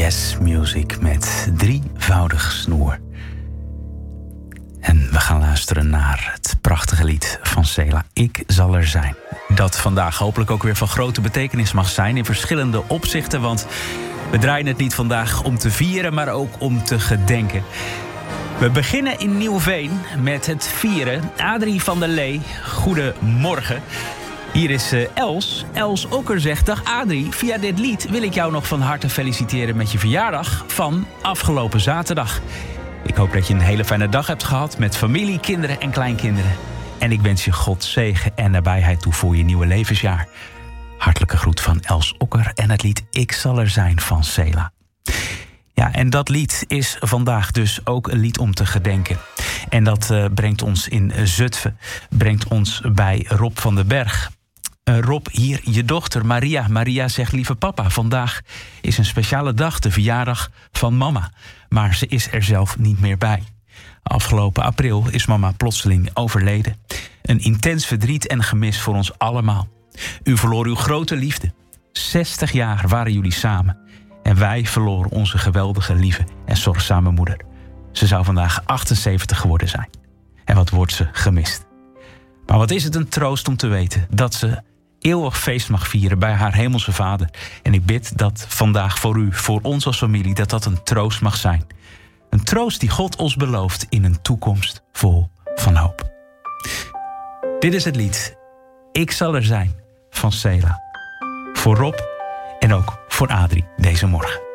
jazzmuziek met drievoudig snoer. En we gaan luisteren naar het prachtige lied van Sela, Ik zal er zijn. Dat vandaag hopelijk ook weer van grote betekenis mag zijn in verschillende opzichten. Want we draaien het niet vandaag om te vieren, maar ook om te gedenken. We beginnen in Nieuwveen met het vieren. Adrie van der Lee, goedemorgen. Hier is Els. Els Okker zegt: dag Adrie, via dit lied wil ik jou nog van harte feliciteren met je verjaardag van afgelopen zaterdag. Ik hoop dat je een hele fijne dag hebt gehad met familie, kinderen en kleinkinderen. En ik wens je God zegen en nabijheid toe voor je nieuwe levensjaar. Hartelijke groet van Els Okker en het lied Ik zal er zijn van Sela. Ja, en dat lied is vandaag dus ook een lied om te gedenken. En dat brengt ons in Zutphen, brengt ons bij Rob van den Berg. Rob, hier je dochter Maria. Maria zegt: lieve papa, vandaag is een speciale dag, de verjaardag van mama. Maar ze is er zelf niet meer bij. Afgelopen april is mama plotseling overleden. Een intens verdriet en gemis voor ons allemaal. U verloor uw grote liefde. 60 jaar waren jullie samen. En wij verloren onze geweldige, lieve en zorgzame moeder. Ze zou vandaag 78 geworden zijn. En wat wordt ze gemist. Maar wat is het een troost om te weten dat ze eeuwig feest mag vieren bij haar hemelse vader. En ik bid dat vandaag voor u, voor ons als familie, dat dat een troost mag zijn. Een troost die God ons belooft in een toekomst vol van hoop. Dit is het lied Ik zal er zijn van Sela. Voor Rob en ook voor Adrie deze morgen.